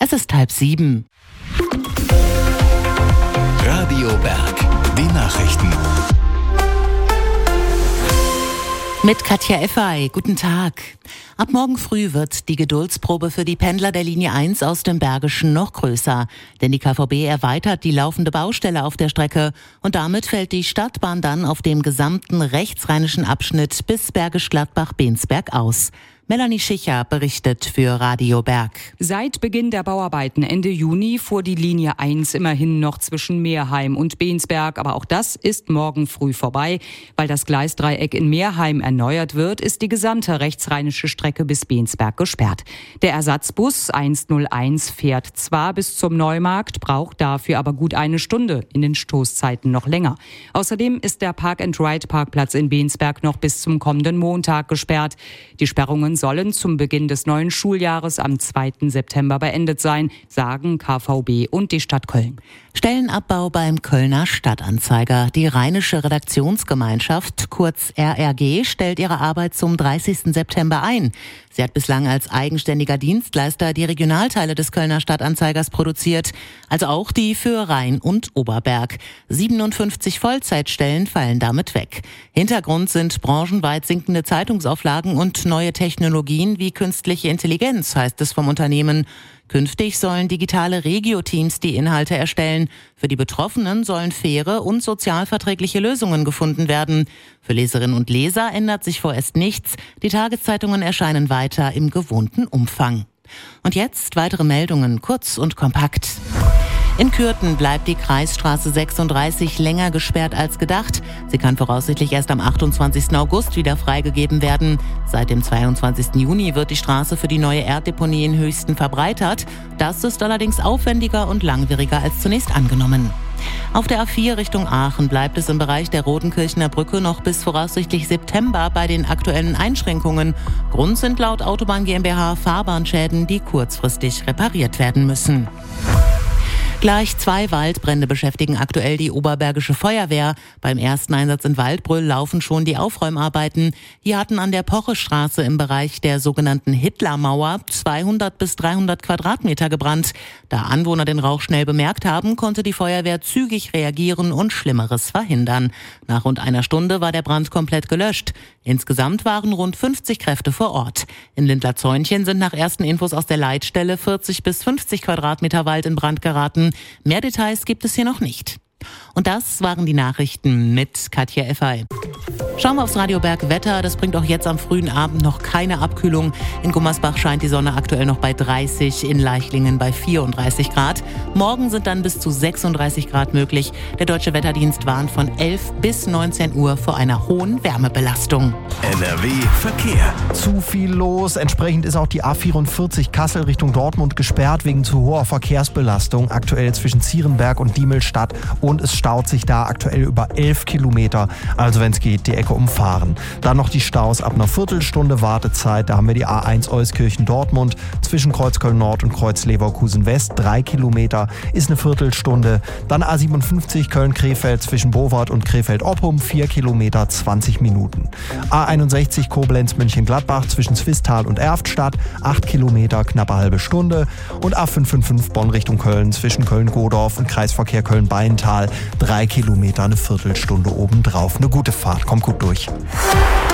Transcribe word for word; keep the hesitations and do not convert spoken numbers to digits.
Es ist halb sieben. Radio Berg, die Nachrichten. Mit Katja Effey, guten Tag. Ab morgen früh wird die Geduldsprobe für die Pendler der Linie eins aus dem Bergischen noch größer. Denn die K V B erweitert die laufende Baustelle auf der Strecke und damit fällt die Stadtbahn dann auf dem gesamten rechtsrheinischen Abschnitt bis Bergisch Gladbach-Bensberg aus. Melanie Schicher berichtet für Radio Berg. Seit Beginn der Bauarbeiten Ende Juni fuhr die Linie eins immerhin noch zwischen Meerheim und Bensberg. Aber auch das ist morgen früh vorbei. Weil das Gleisdreieck in Meerheim erneuert wird, ist die gesamte rechtsrheinische Strecke bis Bensberg gesperrt. Der Ersatzbus hunderteins fährt zwar bis zum Neumarkt, braucht dafür aber gut eine Stunde, in den Stoßzeiten noch länger. Außerdem ist der Park-and-Ride-Parkplatz in Bensberg noch bis zum kommenden Montag gesperrt. Die Sperrungen sollen zum Beginn des neuen Schuljahres am zweiten September beendet sein, sagen K V B und die Stadt Köln. Stellenabbau beim Kölner Stadtanzeiger. Die Rheinische Redaktionsgemeinschaft, kurz R R G, stellt ihre Arbeit zum dreißigsten September ein. Sie hat bislang als eigenständiger Dienstleister die Regionalteile des Kölner Stadtanzeigers produziert, also auch die für Rhein und Oberberg. siebenundfünfzig Vollzeitstellen fallen damit weg. Hintergrund sind branchenweit sinkende Zeitungsauflagen und neue Technologien wie künstliche Intelligenz, heißt es vom Unternehmen. Künftig sollen digitale Regio-Teams die Inhalte erstellen. Für die Betroffenen sollen faire und sozialverträgliche Lösungen gefunden werden. Für Leserinnen und Leser ändert sich vorerst nichts. Die Tageszeitungen erscheinen weiter im gewohnten Umfang. Und jetzt weitere Meldungen, kurz und kompakt. In Kürten bleibt die Kreisstraße sechsunddreißig länger gesperrt als gedacht. Sie kann voraussichtlich erst am achtundzwanzigsten August wieder freigegeben werden. Seit dem zweiundzwanzigsten Juni wird die Straße für die neue Erddeponie in Höchsten verbreitert. Das ist allerdings aufwendiger und langwieriger als zunächst angenommen. Auf der A vier Richtung Aachen bleibt es im Bereich der Rodenkirchener Brücke noch bis voraussichtlich September bei den aktuellen Einschränkungen. Grund sind laut Autobahn GmbH Fahrbahnschäden, die kurzfristig repariert werden müssen. Gleich zwei Waldbrände beschäftigen aktuell die Oberbergische Feuerwehr. Beim ersten Einsatz in Waldbröl laufen schon die Aufräumarbeiten. Hier hatten an der Pochestraße im Bereich der sogenannten Hitlermauer zweihundert bis dreihundert Quadratmeter gebrannt. Da Anwohner den Rauch schnell bemerkt haben, konnte die Feuerwehr zügig reagieren und Schlimmeres verhindern. Nach rund einer Stunde war der Brand komplett gelöscht. Insgesamt waren rund fünfzig Kräfte vor Ort. In Lindler-Zäunchen sind nach ersten Infos aus der Leitstelle vierzig bis fünfzig Quadratmeter Wald in Brand geraten. Mehr Details gibt es hier noch nicht. Und das waren die Nachrichten mit Katja Effey. Schauen wir aufs Radio Berg Wetter. Das bringt auch jetzt am frühen Abend noch keine Abkühlung. In Gummersbach scheint die Sonne aktuell noch bei dreißig, in Leichlingen bei vierunddreißig Grad. Morgen sind dann bis zu sechsunddreißig Grad möglich. Der Deutsche Wetterdienst warnt von elf bis neunzehn Uhr vor einer hohen Wärmebelastung. N R W Verkehr. Zu viel los. Entsprechend ist auch die A vierundvierzig Kassel Richtung Dortmund gesperrt wegen zu hoher Verkehrsbelastung. Aktuell zwischen Zierenberg und Diemelstadt. Und es staut sich da aktuell über elf Kilometer. Also wenn es geht, die Ecke umfahren. Dann noch die Staus ab einer Viertelstunde Wartezeit. Da haben wir die A eins Euskirchen-Dortmund zwischen Kreuzköln-Nord und Kreuz-Leverkusen-West. Drei Kilometer ist eine Viertelstunde. Dann A siebenundfünfzig Köln-Krefeld zwischen Bowart und Krefeld-Oppum. Vier Kilometer, zwanzig Minuten. A einundsechzig Koblenz-Mönchengladbach zwischen Zwistal und Erftstadt. Acht Kilometer, knappe halbe Stunde. Und A fünfhundertfünfundfünfzig Bonn Richtung Köln zwischen Köln-Godorf und Kreisverkehr Köln-Beintal. Drei Kilometer, eine Viertelstunde obendrauf. Eine gute Fahrt, kommt gut durch.